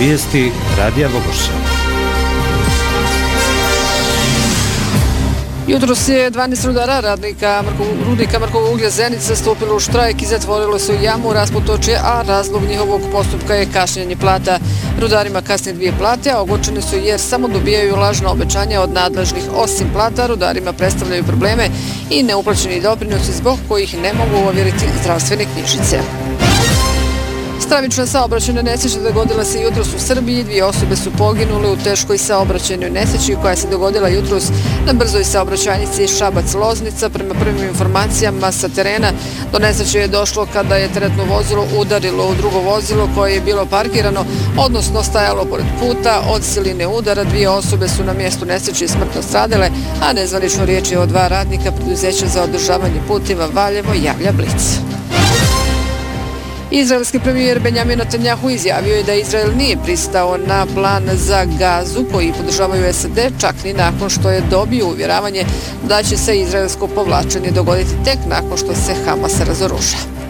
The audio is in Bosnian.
Vijesti Radija Bogorša. Jutros je 12 rudara rudnika Markovog uglja Zenica stupilo u štrajk i zatvorilo se u jamu rasputočje, a razlog njihovog postupka je kašnjenje plata. Rudarima kasne 2 plate, a ogorčeni su jer samo dobijaju lažna obećanja od nadležnih. Osim plata, rudarima predstavljaju probleme i neuplaćeni doprinosi zbog kojih ne mogu ovjeriti zdravstvene knjižice. Stravična saobraćajna nesreća dogodila se jutros u Srbiji. 2 osobe su poginule u teškoj saobraćajnoj nesreći koja se dogodila jutros na brzoj saobraćajnici Šabac-Loznica. Prema prvim informacijama sa terena, do nesreće je došlo kada je teretno vozilo udarilo u drugo vozilo koje je bilo parkirano, odnosno stajalo pored puta. Od siline udara 2 osobe su na mjestu nesreće smrtno stradale, a nezvanično riječ je o 2 radnika preduzeća za održavanje puteva Valjevo, javlja Blic. Izraelski premijer Benjamin Netanjahu izjavio je da Izrael nije pristao na plan za Gazu koji podržavaju SAD, čak ni nakon što je dobio uvjeravanje da će se izraelsko povlačenje dogoditi tek nakon što se Hamas razoruža.